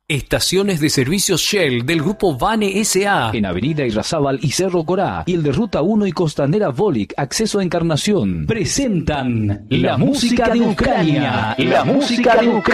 Estaciones de servicios Shell del grupo Vane S.A. en Avenida Irrazábal y Cerro Corá, y el de Ruta 1 y Costanera Volic, acceso a Encarnación. Presentan la música de Ucrania. La música de Ucrania.